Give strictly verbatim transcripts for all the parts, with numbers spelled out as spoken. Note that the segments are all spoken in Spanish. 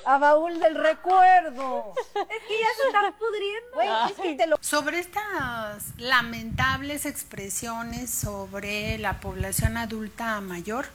a baúl del recuerdo. Es que ya se están pudriendo. Güey, es que te lo... Sobre estas lamentables expresiones sobre la población adulta mayor,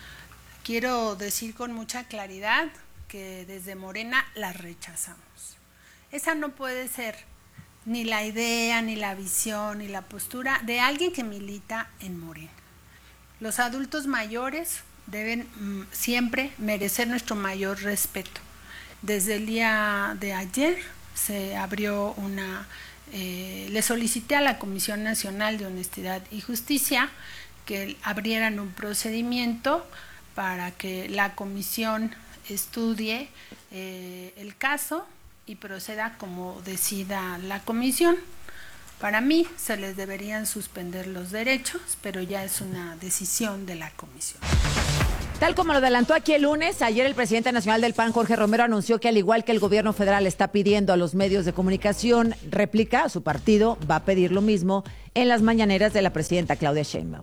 quiero decir con mucha claridad que desde Morena las rechazamos. Esa no puede ser ni la idea, ni la visión, ni la postura de alguien que milita en Morena. Los adultos mayores deben mm, siempre merecer nuestro mayor respeto. Desde el día de ayer se abrió una, eh, le solicité a la Comisión Nacional de Honestidad y Justicia que abrieran un procedimiento para que la comisión estudie eh, el caso y proceda como decida la comisión. Para mí se les deberían suspender los derechos, pero ya es una decisión de la comisión. Tal como lo adelantó aquí el lunes, ayer el presidente nacional del P A N, Jorge Romero, anunció que al igual que el gobierno federal está pidiendo a los medios de comunicación réplica, su partido va a pedir lo mismo en las mañaneras de la presidenta Claudia Sheinbaum.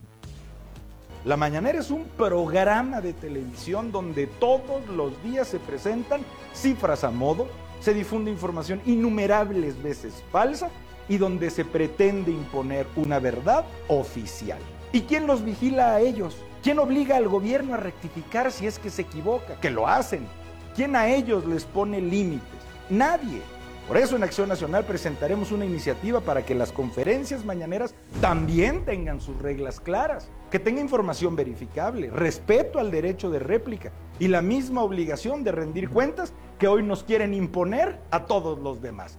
La Mañanera es un programa de televisión donde todos los días se presentan cifras a modo, se difunde información innumerables veces falsa y donde se pretende imponer una verdad oficial. ¿Y quién los vigila a ellos? ¿Quién obliga al gobierno a rectificar si es que se equivoca? Que lo hacen. ¿Quién a ellos les pone límites? Nadie. Por eso en Acción Nacional presentaremos una iniciativa para que las conferencias mañaneras también tengan sus reglas claras, que tenga información verificable, respeto al derecho de réplica y la misma obligación de rendir cuentas que hoy nos quieren imponer a todos los demás.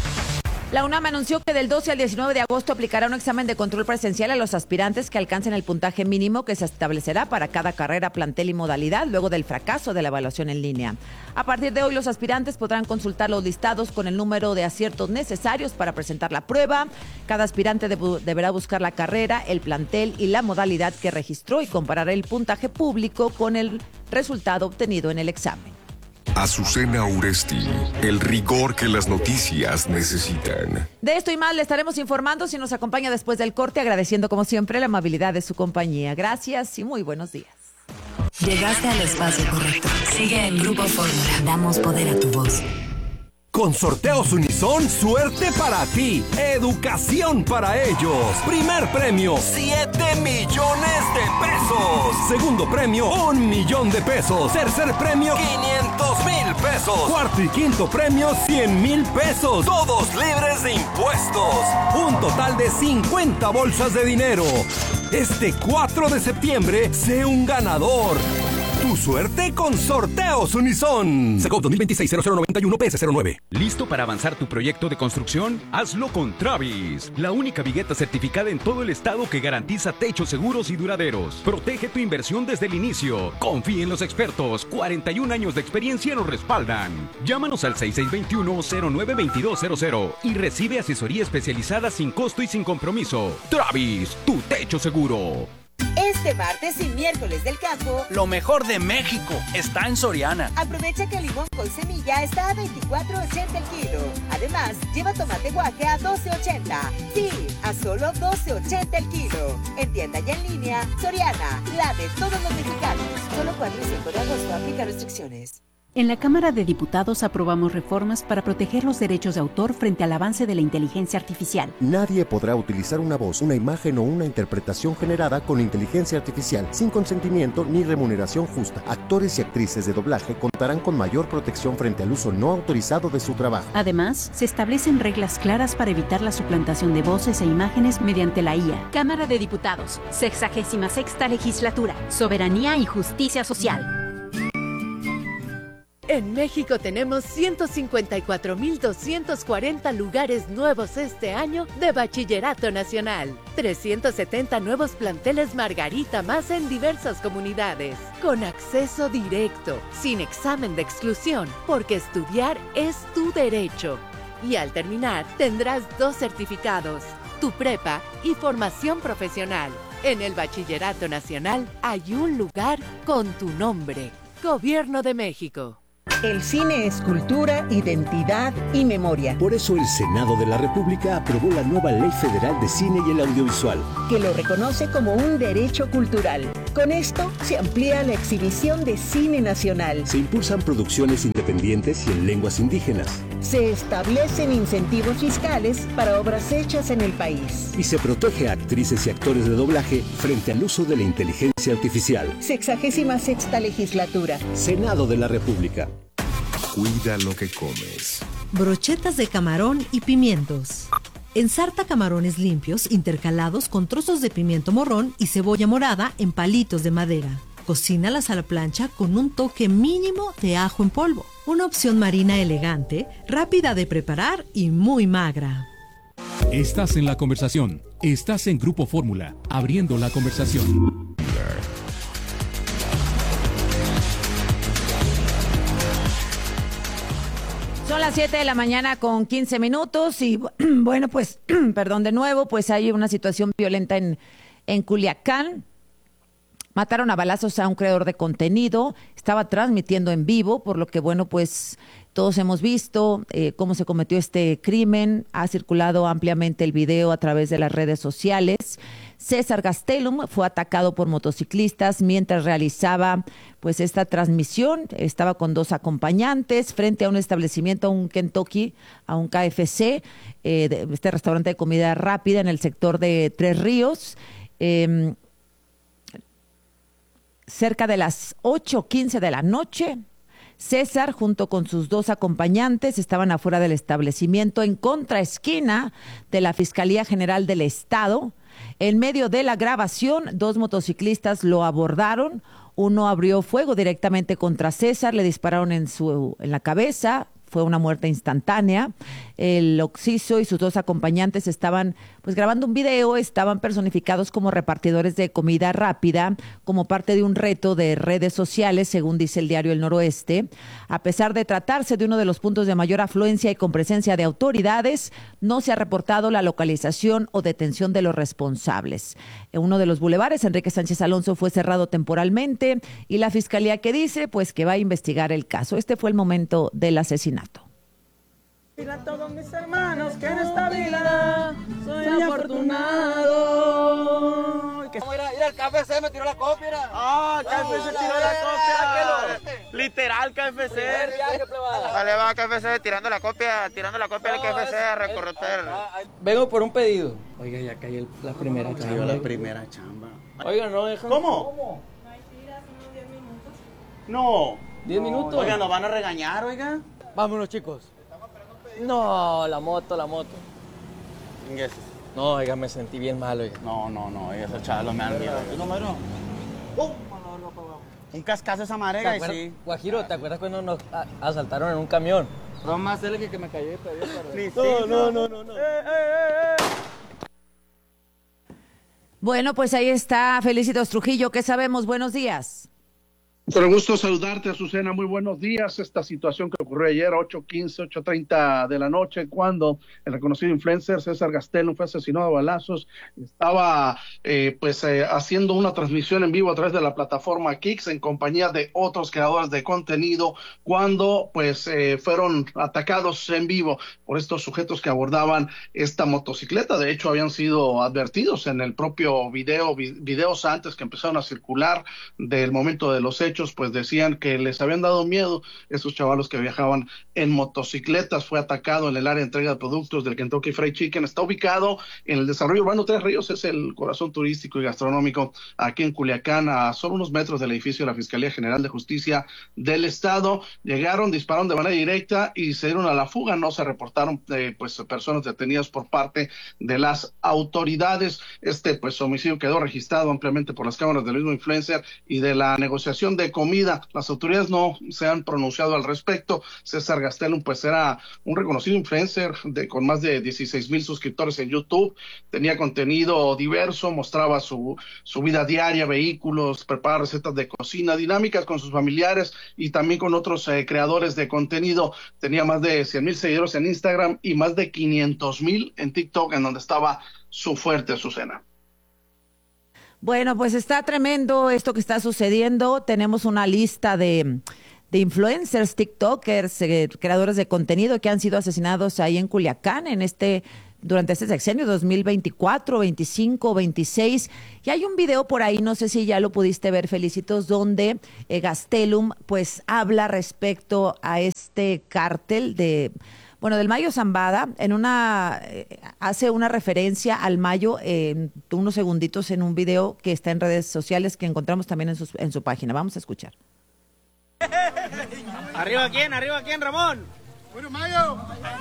La UNAM anunció que del doce al diecinueve de agosto aplicará un examen de control presencial a los aspirantes que alcancen el puntaje mínimo que se establecerá para cada carrera, plantel y modalidad luego del fracaso de la evaluación en línea. A partir de hoy, los aspirantes podrán consultar los listados con el número de aciertos necesarios para presentar la prueba. Cada aspirante debu- deberá buscar la carrera, el plantel y la modalidad que registró y comparar el puntaje público con el resultado obtenido en el examen. Azucena Uresti, el rigor que las noticias necesitan. De esto y más le estaremos informando si nos acompaña después del corte, agradeciendo como siempre la amabilidad de su compañía. Gracias y muy buenos días. Llegaste al espacio correcto. Sigue en Grupo Fórmula. Damos poder a tu voz. Con Sorteos Unison, suerte para ti, educación para ellos. Primer premio, siete millones de pesos. Segundo premio, un millón de pesos. Tercer premio, quinientos mil pesos. Cuarto y quinto premio, cien mil pesos. Todos libres de impuestos. Un total de cincuenta bolsas de dinero. Este cuatro de septiembre, sé un ganador. Tu suerte con Sorteos Unison. Segov dos mil veintiséis cero cero noventa y uno P S cero nueve. ¿Listo para avanzar tu proyecto de construcción? Hazlo con Travis, la única vigueta certificada en todo el estado que garantiza techos seguros y duraderos. Protege tu inversión desde el inicio. Confía en los expertos. cuarenta y un años de experiencia nos respaldan. Llámanos al seis seis dos uno cero nueve dos dos cero cero y recibe asesoría especializada sin costo y sin compromiso. Travis, tu techo seguro. Este martes y miércoles del campo, lo mejor de México está en Soriana. Aprovecha que el limón con semilla está a veinticuatro ochenta el kilo. Además, lleva tomate guaje a doce ochenta. Sí, a solo doce ochenta el kilo. En tienda y en línea, Soriana, la de todos los mexicanos. Solo cuatro y cinco de agosto, aplica restricciones. En la Cámara de Diputados aprobamos reformas para proteger los derechos de autor frente al avance de la inteligencia artificial. Nadie podrá utilizar una voz, una imagen o una interpretación generada con inteligencia artificial sin consentimiento ni remuneración justa. Actores y actrices de doblaje contarán con mayor protección frente al uso no autorizado de su trabajo. Además, se establecen reglas claras para evitar la suplantación de voces e imágenes mediante la I A. Cámara de Diputados, sexagésima sexta legislatura, soberanía y justicia social. En México tenemos ciento cincuenta y cuatro mil doscientos cuarenta lugares nuevos este año de Bachillerato Nacional. trescientos setenta nuevos planteles Margarita más en diversas comunidades. Con acceso directo, sin examen de exclusión, porque estudiar es tu derecho. Y al terminar, tendrás dos certificados, tu prepa y formación profesional. En el Bachillerato Nacional hay un lugar con tu nombre. Gobierno de México. El cine es cultura, identidad y memoria. Por eso el Senado de la República aprobó la nueva Ley Federal de Cine y el Audiovisual, que lo reconoce como un derecho cultural. Con esto se amplía la exhibición de cine nacional. Se impulsan producciones independientes y en lenguas indígenas. Se establecen incentivos fiscales para obras hechas en el país. Y se protege a actrices y actores de doblaje frente al uso de la inteligencia artificial. Sexagésima sexta legislatura. Senado de la República. Cuida lo que comes. Brochetas de camarón y pimientos. Ensarta camarones limpios intercalados con trozos de pimiento morrón y cebolla morada en palitos de madera. Cocínalas a la plancha con un toque mínimo de ajo en polvo. Una opción marina elegante, rápida de preparar y muy magra. Estás en la conversación. Estás en Grupo Fórmula, abriendo la conversación. Son las siete de la mañana con quince minutos y bueno, pues, perdón de nuevo, pues hay una situación violenta en, en Culiacán. Mataron a balazos a un creador de contenido, estaba transmitiendo en vivo, por lo que bueno, pues todos hemos visto eh, cómo se cometió este crimen, ha circulado ampliamente el video a través de las redes sociales. César Gastelum fue atacado por motociclistas mientras realizaba pues esta transmisión, estaba con dos acompañantes frente a un establecimiento, a un Kentucky, a un K F C, eh, de, este restaurante de comida rápida en el sector de Tres Ríos. Eh, Cerca de las ocho quince de la noche, César, junto con sus dos acompañantes, estaban afuera del establecimiento en contraesquina de la Fiscalía General del Estado. En medio de la grabación, dos motociclistas lo abordaron. Uno abrió fuego directamente contra César, le dispararon en, su, en la cabeza. Fue una muerte instantánea. El occiso y sus dos acompañantes estaban pues grabando un video, estaban personificados como repartidores de comida rápida, como parte de un reto de redes sociales, según dice el diario El Noroeste. A pesar de tratarse de uno de los puntos de mayor afluencia y con presencia de autoridades, no se ha reportado la localización o detención de los responsables. En uno de los bulevares, Enrique Sánchez Alonso, fue cerrado temporalmente y la fiscalía que dice pues que va a investigar el caso. Este fue el momento del asesinato. Dile a todos mis hermanos que en esta vida soy afortunado. Que... Mira, mira, el K F C me tiró la copia. Ah, el K F C tiró la copia. Literal, K F C. Vale, va K F C tirando la copia, tirando la copia del K F C a recorrer. Vengo por un pedido. Oiga, ya cayó la primera chamba. la primera chamba. Oiga, no dejan. ¿Cómo? ¿Cómo? No. ¿Diez minutos? Oiga, nos van a regañar, oiga. Vámonos, chicos. No, la moto, la moto. No, oiga, me sentí bien mal, oiga. No, no, no, oiga, esos chavos me han miedo. No, no. Un cascazo esa marega y sí. Guajiro, ¿te acuerdas cuando nos asaltaron en un camión? No más que que me cayó de pedir. No, no, no, no, no. Eh, eh, eh. Bueno, pues ahí está Felicitos Trujillo. ¿Qué sabemos? Buenos días. Con gusto saludarte, Azucena. Muy buenos días. Esta situación que ocurrió ayer, ocho quince, ocho treinta de la noche, cuando el reconocido influencer César Gastelum fue asesinado a balazos. Estaba eh, pues eh, haciendo una transmisión en vivo a través de la plataforma Kicks en compañía de otros creadores de contenido, cuando pues eh, fueron atacados en vivo por estos sujetos que abordaban esta motocicleta. De hecho, habían sido advertidos en el propio video, vi- videos antes que empezaron a circular del momento de los hechos. Pues decían que les habían dado miedo esos chavalos que viajaban en motocicletas. Fue atacado en el área de entrega de productos del Kentucky Fried Chicken. Está ubicado en el desarrollo urbano Tres Ríos, es el corazón turístico y gastronómico aquí en Culiacán, a solo unos metros del edificio de la Fiscalía General de Justicia del Estado. Llegaron, dispararon de manera directa y se dieron a la fuga. No se reportaron eh, pues personas detenidas por parte de las autoridades. Este pues homicidio quedó registrado ampliamente por las cámaras del mismo influencer y de la negociación de comida. Las autoridades no se han pronunciado al respecto. César Gastelum pues era un reconocido influencer de, con más de dieciséis mil suscriptores en YouTube. Tenía contenido diverso, mostraba su, su vida diaria, vehículos, preparaba recetas de cocina, dinámicas con sus familiares y también con otros eh, creadores de contenido. Tenía más de cien mil seguidores en Instagram y más de quinientos mil en TikTok, en donde estaba su fuerte Azucena. Bueno, pues está tremendo esto que está sucediendo. Tenemos una lista de, de influencers, tiktokers, eh, creadores de contenido que han sido asesinados ahí en Culiacán en este durante este sexenio dos mil veinticuatro, veinticinco, veintiséis. Y hay un video por ahí, no sé si ya lo pudiste ver, Felicitos, donde eh, Gastelum pues habla respecto a este cártel de, bueno, del Mayo Zambada, en una, eh, hace una referencia al Mayo en eh, unos segunditos en un video que está en redes sociales que encontramos también en, sus, en su página. Vamos a escuchar. ¿Arriba quién? ¿Arriba quién, Ramón? Bueno, Mayo.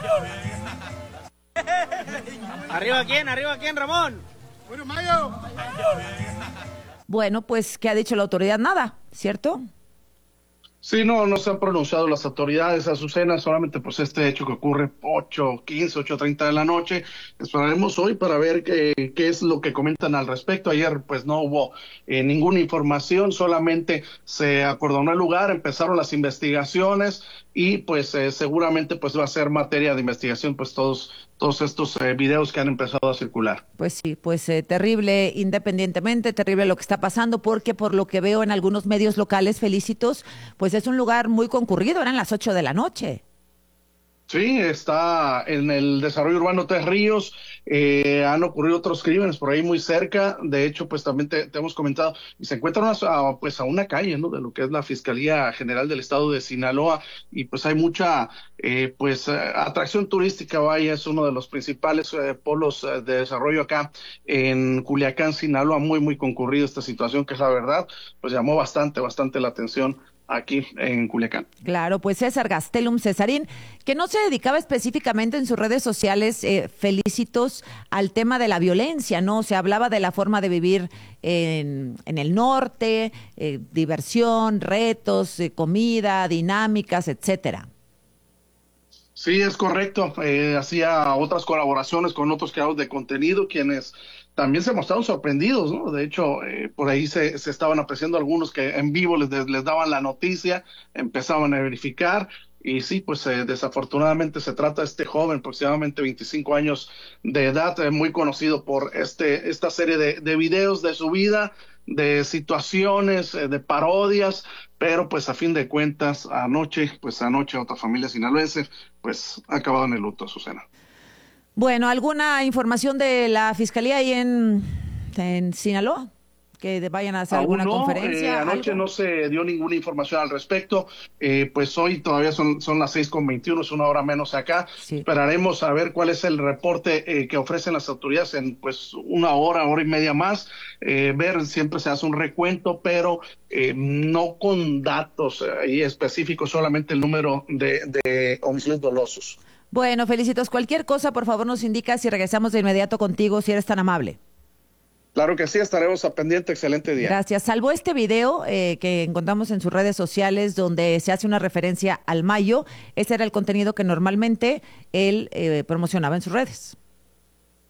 ¿Arriba quién? ¿Arriba quién, Ramón? Bueno, Mayo. Bueno, pues, ¿qué ha dicho la autoridad? Nada, ¿cierto? Sí, no, no se han pronunciado las autoridades, Azucena, solamente pues este hecho que ocurre ocho quince, ocho treinta de la noche. Esperaremos hoy para ver qué, qué es lo que comentan al respecto. Ayer pues no hubo eh, ninguna información, solamente se acordonó el lugar, empezaron las investigaciones y pues eh, seguramente pues va a ser materia de investigación pues todos todos estos eh, videos que han empezado a circular. Pues sí, pues eh, terrible independientemente, terrible lo que está pasando, porque por lo que veo en algunos medios locales, Felicitos, pues es un lugar muy concurrido, eran las ocho de la noche. Sí, está en el desarrollo urbano Tres Ríos, eh, han ocurrido otros crímenes por ahí muy cerca, de hecho pues también te, te hemos comentado, y se encuentran a, pues a una calle, ¿no?, de lo que es la Fiscalía General del Estado de Sinaloa, y pues hay mucha eh, pues eh, atracción turística, vaya, es uno de los principales eh, polos eh, de desarrollo acá en Culiacán, Sinaloa, muy muy concurrido esta situación, que es la verdad, pues llamó bastante, bastante la atención aquí en Culiacán. Claro, pues César Gastelum Cesarín, que no se dedicaba específicamente en sus redes sociales, eh, Felicitos, al tema de la violencia, ¿no? Se hablaba de la forma de vivir en, en el norte, eh, diversión, retos, eh, comida, dinámicas, etcétera. Sí, es correcto. Eh, hacía otras colaboraciones con otros creadores de contenido, quienes también se mostraron sorprendidos, ¿no? De hecho, eh, por ahí se, se estaban apreciando algunos que en vivo les, les daban la noticia, empezaban a verificar, y sí, pues eh, desafortunadamente se trata de este joven, aproximadamente veinticinco años de edad, eh, muy conocido por este esta serie de, de videos de su vida, de situaciones, eh, de parodias, pero pues a fin de cuentas, anoche, pues anoche otra familia sinaloense, pues ha acabado en el luto, Azucena. Bueno, ¿alguna información de la Fiscalía ahí en, en Sinaloa? Que vayan a hacer Aún alguna no, conferencia. Eh, anoche ¿algo? no se dio ninguna información al respecto. Eh, pues hoy todavía son, son las seis con veintiuno, es una hora menos acá. Sí. Esperaremos a ver cuál es el reporte eh, que ofrecen las autoridades en pues una hora, hora y media más. Eh, ver, siempre se hace un recuento, pero eh, no con datos eh, específicos, solamente el número de, de homicidios dolosos. Bueno, Felicitos, cualquier cosa, por favor, nos indicas y regresamos de inmediato contigo, si eres tan amable. Claro que sí, estaremos a pendiente. Excelente día. Gracias. Salvo este video eh, que encontramos en sus redes sociales donde se hace una referencia al Mayo, ese era el contenido que normalmente él eh, promocionaba en sus redes.